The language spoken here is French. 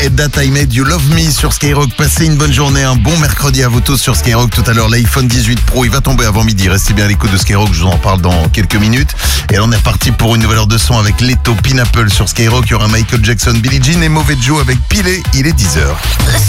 et That I Made You Love Me sur Skyrock. Passez une bonne journée, un bon mercredi à vous tous sur Skyrock. Tout à l'heure, l'iPhone 18 Pro, il va tomber avant midi. Restez bien à l'écoute de Skyrock, je vous en parle dans quelques minutes. Et là, on est reparti pour une nouvelle heure de son avec Leto, Pineapple sur Skyrock. Il y aura Michael Jackson, Billie Jean et Mauvais Joe avec Pilé. Il est 10h.